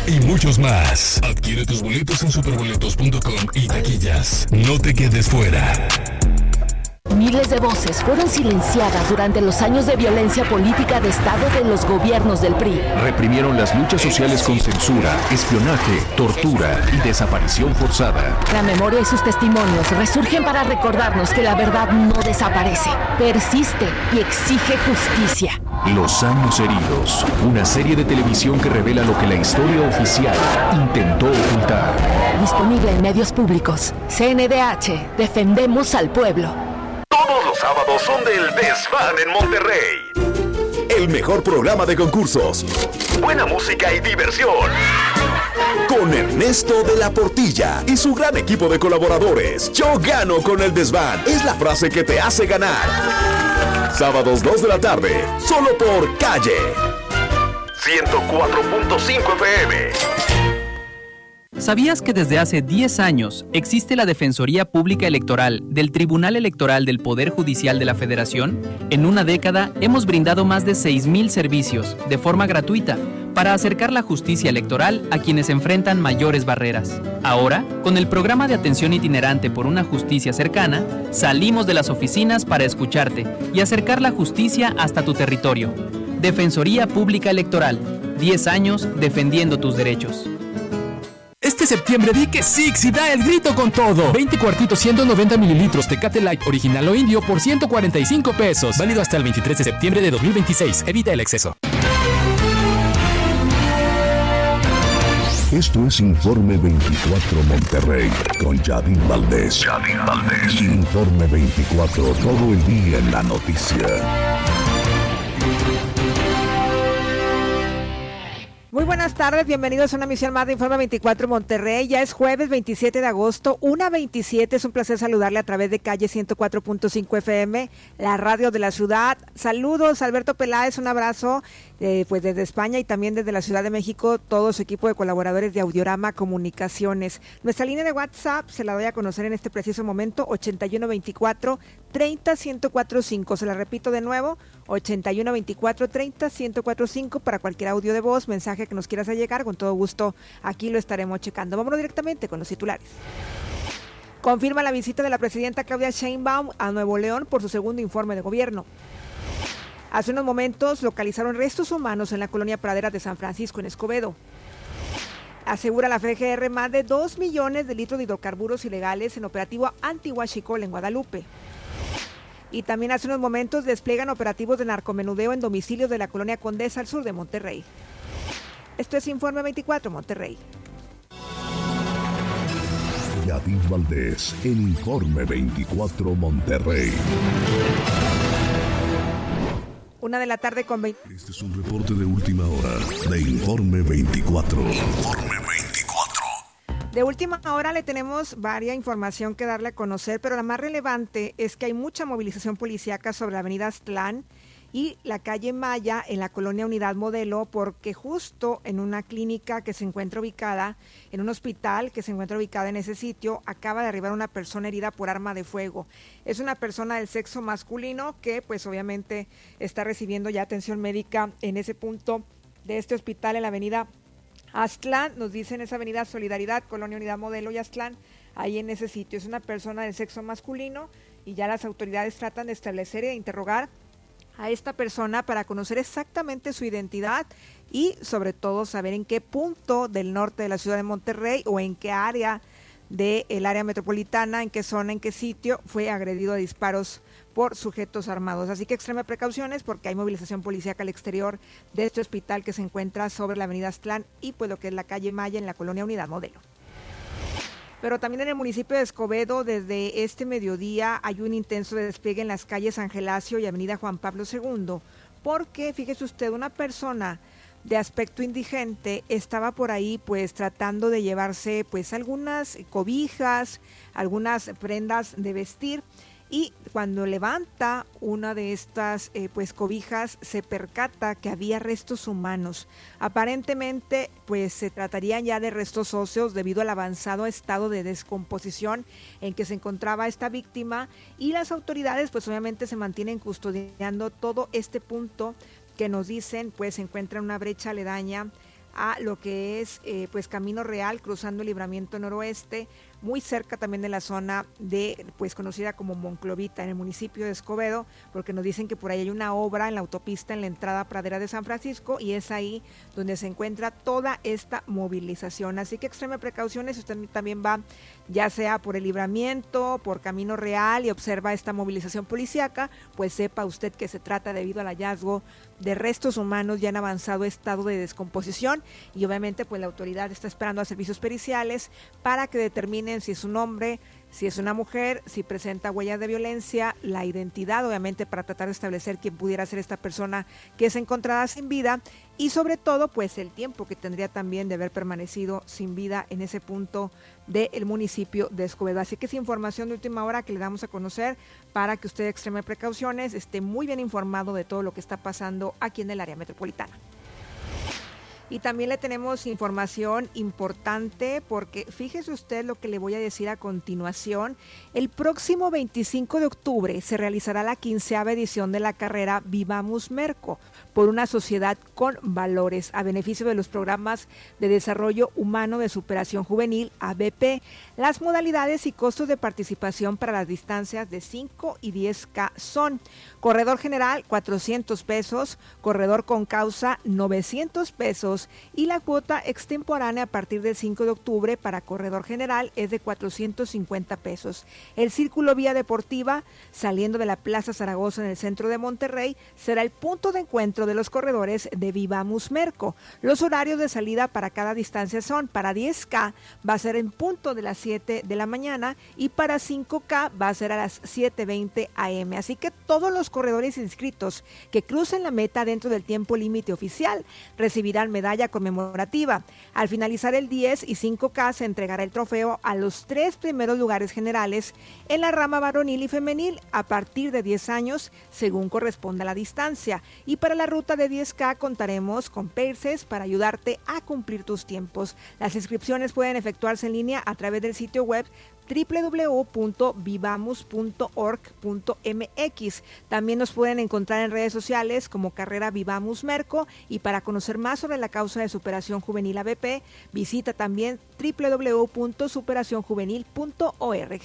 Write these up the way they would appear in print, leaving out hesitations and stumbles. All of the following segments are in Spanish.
y muchos más. Adquiere tus boletos en superboletos.com y taquillas. No te quedes fuera. Miles de voces fueron silenciadas durante los años de violencia política de Estado de los gobiernos del PRI. Reprimieron las luchas sociales con censura, espionaje, tortura y desaparición forzada. La memoria y sus testimonios resurgen para recordarnos que la verdad no desaparece, persiste y exige justicia. Los años heridos, una serie de televisión que revela lo que la historia oficial intentó ocultar. Disponible en medios públicos. CNDH, defendemos al pueblo. Todos los sábados son del Desván en Monterrey. El mejor programa de concursos, buena música y diversión. Con Ernesto de la Portilla y su gran equipo de colaboradores. Yo gano con el Desván. Es la frase que te hace ganar. Sábados 2 de la tarde, solo por Calle 104.5 FM. ¿Sabías que desde hace 10 años existe la Defensoría Pública Electoral del Tribunal Electoral del Poder Judicial de la Federación? En una década hemos brindado más de 6,000 servicios de forma gratuita para acercar la justicia electoral a quienes enfrentan mayores barreras. Ahora, con el programa de atención itinerante por una justicia cercana, salimos de las oficinas para escucharte y acercar la justicia hasta tu territorio. Defensoría Pública Electoral, 10 años defendiendo tus derechos. Este septiembre di que Six y da el grito con todo. 20 cuartitos 190 mililitros Tecate Light original o indio por 145 pesos. Válido hasta el 23 de septiembre de 2026. Evita el exceso. Esto es Informe 24 Monterrey con Yadin Valdés. Informe 24, todo el día en la noticia. Muy buenas tardes, bienvenidos a una emisión más de Informe 24 Monterrey. Ya es jueves 27 de agosto, 1:27. Es un placer saludarle a través de Calle 104.5 FM, la radio de la ciudad. Saludos, Alberto Peláez, un abrazo pues desde España y también desde la Ciudad de México, todo su equipo de colaboradores de Audiorama Comunicaciones. Nuestra línea de WhatsApp se la doy a conocer en este preciso momento, 8124-30-1045. Se la repito de nuevo, 8124-30-1045 para cualquier audio de voz, mensaje que nos quieras hacer llegar, con todo gusto aquí lo estaremos checando. Vámonos directamente con los titulares. Confirma la visita de la presidenta Claudia Sheinbaum a Nuevo León por su segundo informe de gobierno. Hace unos momentos localizaron restos humanos en la colonia Pradera de San Francisco, en Escobedo. Asegura la FGR más de 2 millones de litros de hidrocarburos ilegales en operativo anti-huachicol en Guadalupe. Y también hace unos momentos despliegan operativos de narcomenudeo en domicilios de la colonia Condesa al sur de Monterrey. Esto es Informe 24 Monterrey. Yadin Valdés, el Informe 24 Monterrey. 1 de la tarde con 20. Este es un reporte de última hora de Informe 24. Informe 24. De última hora le tenemos varia información que darle a conocer, pero la más relevante es que hay mucha movilización policíaca sobre la avenida Aztlán y la calle Maya en la colonia Unidad Modelo, porque justo en una clínica que se encuentra ubicada, en un hospital que se encuentra ubicada en ese sitio, acaba de arribar una persona herida por arma de fuego. Es una persona del sexo masculino que pues obviamente está recibiendo ya atención médica en ese punto de este hospital en la avenida Aztlán. Nos dicen esa avenida Solidaridad, colonia Unidad Modelo y Aztlán, ahí en ese sitio. Es una persona del sexo masculino y ya las autoridades tratan de establecer e interrogar a esta persona para conocer exactamente su identidad y sobre todo saber en qué punto del norte de la ciudad de Monterrey o en qué área del área metropolitana, en qué zona, en qué sitio fue agredido a disparos por sujetos armados. Así que extreme precauciones porque hay movilización policíaca al exterior de este hospital que se encuentra sobre la avenida Aztlán y pues lo que es la calle Maya en la colonia Unidad Modelo. Pero también en el municipio de Escobedo, desde este mediodía, hay un intenso despliegue en las calles San Gelacio y avenida Juan Pablo II, porque, fíjese usted, una persona de aspecto indigente estaba por ahí pues tratando de llevarse pues algunas cobijas, algunas prendas de vestir, y cuando levanta una de estas pues cobijas se percata que había restos humanos. Aparentemente pues se tratarían ya de restos óseos debido al avanzado estado de descomposición en que se encontraba esta víctima, y las autoridades pues obviamente se mantienen custodiando todo este punto que nos dicen pues se encuentra en una brecha aledaña a lo que es pues Camino Real, cruzando el Libramiento Noroeste, muy cerca también de la zona de pues conocida como Monclovita, en el municipio de Escobedo, porque nos dicen que por ahí hay una obra en la autopista en la entrada Pradera de San Francisco, y es ahí donde se encuentra toda esta movilización. Así que extreme precauciones, usted también va ya sea por el Libramiento, por Camino Real, y observa esta movilización policíaca, pues sepa usted que se trata debido al hallazgo de restos humanos ya en avanzado estado de descomposición, y obviamente pues la autoridad está esperando a servicios periciales para que determinen si es un hombre, si es una mujer, si presenta huellas de violencia, la identidad, obviamente, para tratar de establecer quién pudiera ser esta persona que es encontrada sin vida, y sobre todo pues el tiempo que tendría también de haber permanecido sin vida en ese punto del municipio de Escobedo. Así que es información de última hora que le damos a conocer para que usted extreme precauciones, esté muy bien informado de todo lo que está pasando aquí en el área metropolitana. Y también le tenemos información importante, porque fíjese usted lo que le voy a decir a continuación. El próximo 25 de octubre se realizará la 15ª edición de la carrera Vivamos Merco, por una sociedad con valores, a beneficio de los programas de desarrollo humano de superación juvenil, ABP. Las modalidades y costos de participación para las distancias de 5 y 10K son: corredor general, 400 pesos, corredor con causa, 900 pesos, y la cuota extemporánea a partir del 5 de octubre para corredor general es de 450 pesos. El Círculo Vía Deportiva, saliendo de la Plaza Zaragoza en el centro de Monterrey, será el punto de encuentro de los corredores de Vivamos Merco. Los horarios de salida para cada distancia son: para 10K va a ser en punto de las 7 de la mañana, y para 5K va a ser a las 7:20 am. Así que todos los corredores inscritos que crucen la meta dentro del tiempo límite oficial recibirán medalla conmemorativa. Al finalizar el 10 y 5K se entregará el trofeo a los 3 primeros lugares generales en la rama varonil y femenil a partir de 10 años, según corresponda a la distancia. Y para la ruta de 10K contaremos con Paces para ayudarte a cumplir tus tiempos. Las inscripciones pueden efectuarse en línea a través del sitio web www.vivamos.org.mx. También nos pueden encontrar en redes sociales como Carrera Vivamos Merco, y para conocer más sobre la causa de superación juvenil ABP, visita también www.superacionjuvenil.org.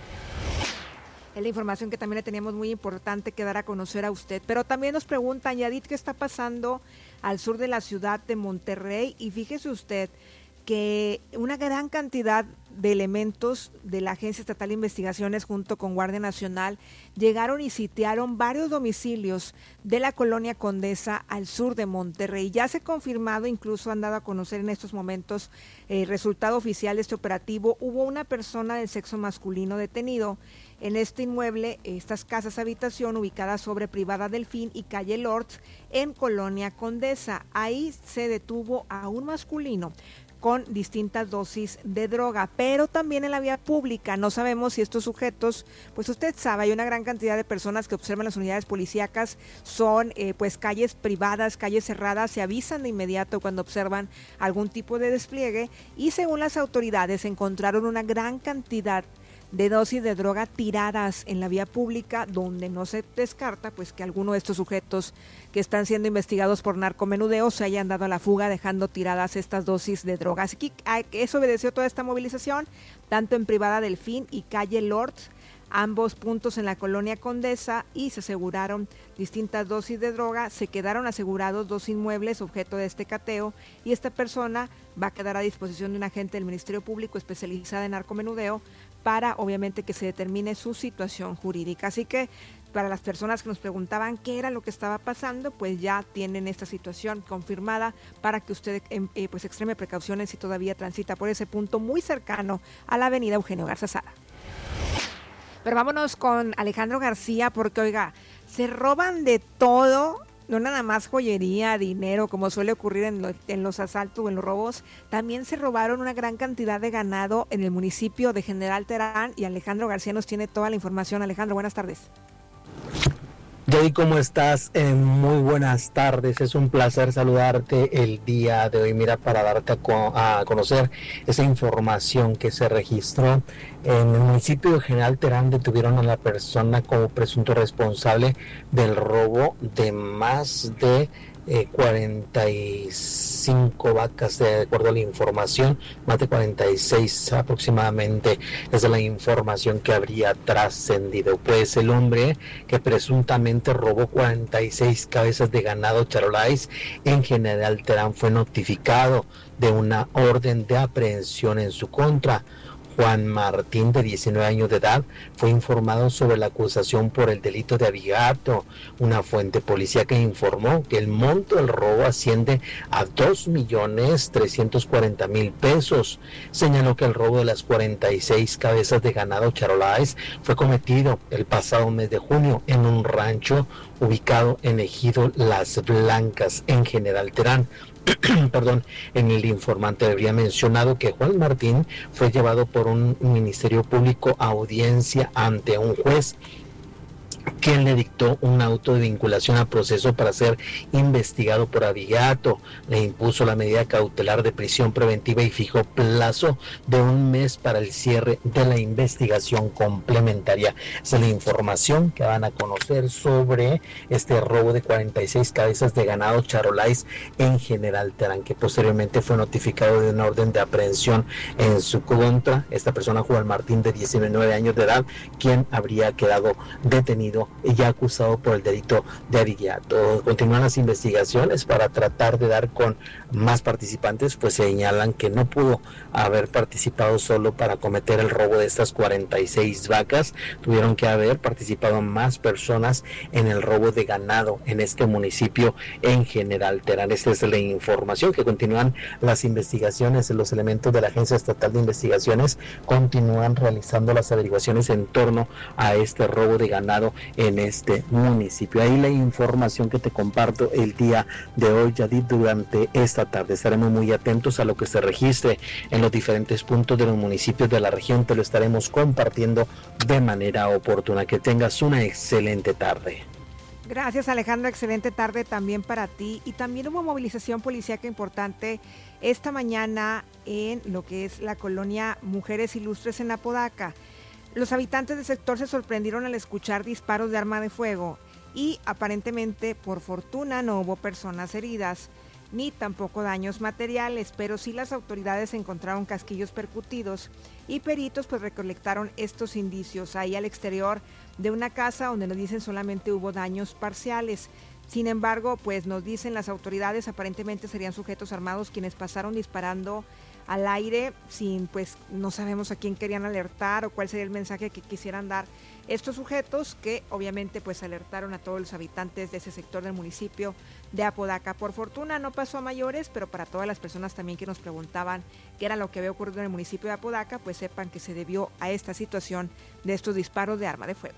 Es la información que también le teníamos muy importante que dar a conocer a usted. Pero también nos preguntan, Yadit, ¿qué está pasando al sur de la ciudad de Monterrey? Y fíjese usted que una gran cantidad de elementos de la Agencia Estatal de Investigaciones junto con Guardia Nacional llegaron y sitiaron varios domicilios de la colonia Condesa al sur de Monterrey. Ya se ha confirmado, incluso han dado a conocer en estos momentos el resultado oficial de este operativo. Hubo una persona del sexo masculino detenido en este inmueble, estas casas habitación ubicadas sobre Privada Delfín y calle Lords en colonia Condesa. Ahí se detuvo a un masculino con distintas dosis de droga, pero también en la vía pública. No sabemos si estos sujetos, pues usted sabe, hay una gran cantidad de personas que observan las unidades policíacas, son pues calles privadas, calles cerradas, se avisan de inmediato cuando observan algún tipo de despliegue, y según las autoridades encontraron una gran cantidad de dosis de droga tiradas en la vía pública, donde no se descarta pues que alguno de estos sujetos que están siendo investigados por narcomenudeo se hayan dado a la fuga dejando tiradas estas dosis de droga. Así que eso obedeció toda esta movilización, tanto en Privada Delfín y calle Lords, ambos puntos en la colonia Condesa, y se aseguraron distintas dosis de droga. Se quedaron asegurados 2 inmuebles objeto de este cateo, y esta persona va a quedar a disposición de un agente del Ministerio Público especializada en narcomenudeo para obviamente que se determine su situación jurídica. Así que para las personas que nos preguntaban qué era lo que estaba pasando, pues ya tienen esta situación confirmada para que usted pues extreme precauciones si todavía transita por ese punto muy cercano a la avenida Eugenio Garza Sada. Pero vámonos con Alejandro García, porque oiga, se roban de todo, no nada más joyería, dinero, como suele ocurrir en los asaltos o en los robos. También se robaron una gran cantidad de ganado en el municipio de General Terán, y Alejandro García nos tiene toda la información. Alejandro, buenas tardes. Jay, ¿cómo estás? Muy buenas tardes, es un placer saludarte el día de hoy. Mira, para darte a conocer esa información que se registró en el municipio de General Terán, detuvieron a la persona como presunto responsable del robo de más de 45 vacas, de acuerdo a la información, más de 46 aproximadamente es la información que habría trascendido. Pues el hombre que presuntamente robó 46 cabezas de ganado charolais en General Terán fue notificado de una orden de aprehensión en su contra. Juan Martín, de 19 años de edad, fue informado sobre la acusación por el delito de abigato. Una fuente policíaca informó que el monto del robo asciende a 2.340.000 pesos. Señaló que el robo de las 46 cabezas de ganado charolais fue cometido el pasado mes de junio en un rancho ubicado en Ejido Las Blancas, en General Terán. En el informante habría mencionado que Juan Martín fue llevado por un ministerio público a audiencia ante un juez, quien le dictó un auto de vinculación a proceso para ser investigado por abigato. Le impuso la medida cautelar de prisión preventiva y fijó plazo de 1 mes para el cierre de la investigación complementaria. Esa es la información que van a conocer sobre este robo de 46 cabezas de ganado charolais en General Terán, que posteriormente fue notificado de una orden de aprehensión en su contra. Esta persona, Juan Martín, de 19 años de edad, quien habría quedado detenido y ya acusado por el delito de abigato. Continúan las investigaciones para tratar de dar con más participantes, pues señalan que no pudo haber participado solo para cometer el robo de estas 46 vacas, tuvieron que haber participado más personas en el robo de ganado en este municipio en General Terán. Esta es la información. Que continúan las investigaciones. Los elementos de la Agencia Estatal de Investigaciones continúan realizando las averiguaciones en torno a este robo de ganado en este municipio. Ahí la información que te comparto el día de hoy, Yadid, durante esta tarde. Estaremos muy atentos a lo que se registre en los diferentes puntos de los municipios de la región. Te lo estaremos compartiendo de manera oportuna. Que tengas una excelente tarde. Gracias, Alejandro, excelente tarde también para ti. Y también hubo movilización policíaca importante esta mañana en lo que es la colonia Mujeres Ilustres en Apodaca. Los habitantes del sector se sorprendieron al escuchar disparos de arma de fuego y aparentemente, por fortuna, no hubo personas heridas ni tampoco daños materiales, pero sí las autoridades encontraron casquillos percutidos y peritos pues recolectaron estos indicios ahí al exterior de una casa donde nos dicen solamente hubo daños parciales. Sin embargo, pues nos dicen las autoridades aparentemente serían sujetos armados quienes pasaron disparando al aire sin, pues no sabemos a quién querían alertar o cuál sería el mensaje que quisieran dar estos sujetos, que obviamente pues alertaron a todos los habitantes de ese sector del municipio de Apodaca. Por fortuna no pasó a mayores, pero para todas las personas también que nos preguntaban qué era lo que había ocurrido en el municipio de Apodaca, pues sepan que se debió a esta situación de estos disparos de arma de fuego.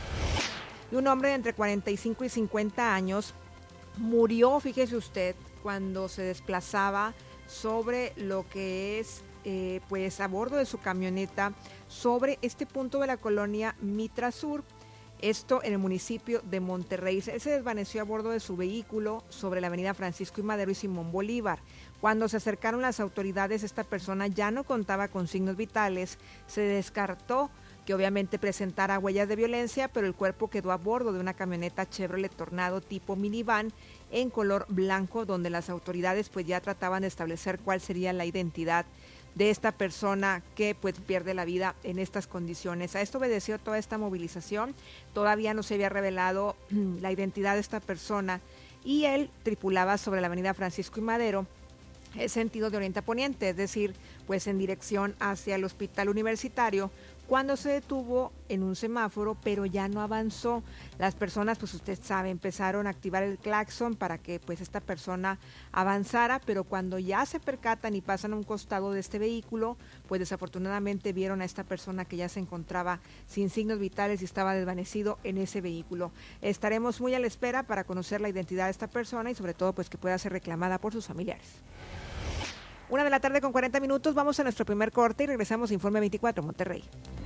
Y un hombre de entre 45 y 50 años murió, fíjese usted, cuando se desplazaba sobre lo que es pues a bordo de su camioneta sobre este punto de la colonia Mitra Sur, esto en el municipio de Monterrey. Él se desvaneció a bordo de su vehículo sobre la avenida Francisco I. Madero y Simón Bolívar. Cuando se acercaron las autoridades, esta persona ya no contaba con signos vitales. Se descartó que obviamente presentara huellas de violencia, pero el cuerpo quedó a bordo de una camioneta Chevrolet Tornado tipo minivan en color blanco, donde las autoridades pues ya trataban de establecer cuál sería la identidad de esta persona que pues pierde la vida en estas condiciones. A esto obedeció toda esta movilización. Todavía no se había revelado la identidad de esta persona y él tripulaba sobre la avenida Francisco y Madero, en sentido de oriente a poniente, es decir, pues en dirección hacia el hospital universitario, cuando se detuvo en un semáforo, pero ya no avanzó. Las personas, pues usted sabe, empezaron a activar el claxon para que pues esta persona avanzara, pero cuando ya se percatan y pasan a un costado de este vehículo, pues desafortunadamente vieron a esta persona que ya se encontraba sin signos vitales y estaba desvanecido en ese vehículo. Estaremos muy a la espera para conocer la identidad de esta persona y sobre todo pues que pueda ser reclamada por sus familiares. 1:40 p.m, vamos a nuestro primer corte y regresamos a Informe 24 Monterrey.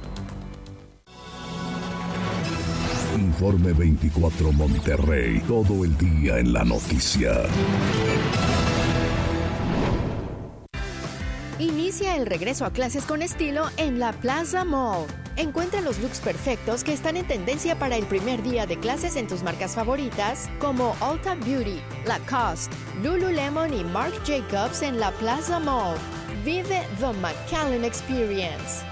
Informe 24 Monterrey, todo el día en la noticia. Inicia el regreso a clases con estilo en la Plaza Mall. Encuentra los looks perfectos que están en tendencia para el primer día de clases en tus marcas favoritas como Ulta Beauty, Lacoste, Lululemon y Marc Jacobs en la Plaza Mall. Vive The McAllen Experience.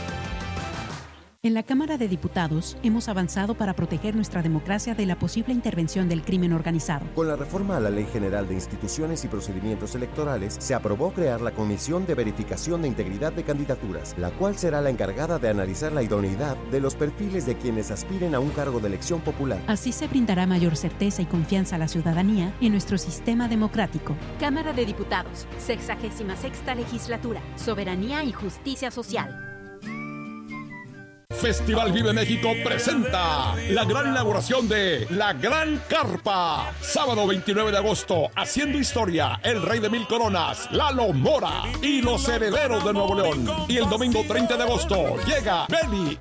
En la Cámara de Diputados hemos avanzado para proteger nuestra democracia de la posible intervención del crimen organizado. Con la reforma a la Ley General de Instituciones y Procedimientos Electorales, se aprobó crear la Comisión de Verificación de Integridad de Candidaturas, la cual será la encargada de analizar la idoneidad de los perfiles de quienes aspiren a un cargo de elección popular. Así se brindará mayor certeza y confianza a la ciudadanía en nuestro sistema democrático. Cámara de Diputados, 66ª Legislatura, Soberanía y Justicia Social. Festival Vive México presenta la gran inauguración de La Gran Carpa. Sábado 29 de agosto, haciendo historia, el Rey de Mil Coronas, Lalo Mora y los Herederos de Nuevo León. Y el domingo 30 de agosto llega Beli